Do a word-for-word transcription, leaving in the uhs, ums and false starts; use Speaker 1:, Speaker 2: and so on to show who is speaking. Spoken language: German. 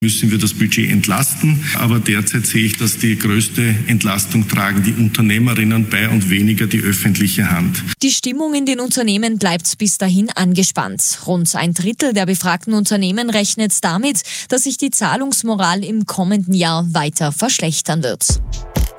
Speaker 1: müssen wir das Budget entlasten. Aber derzeit sehe ich, dass die größte Entlastung tragen die Unternehmerinnen bei und weniger die öffentliche Hand.
Speaker 2: Die Stimmung in den Unternehmen bleibt bis dahin angespannt. Rund ein Drittel der befragten Unternehmen rechnet damit, dass sich die Zahlungsmoral im kommenden Jahr weiter verschlechtern wird.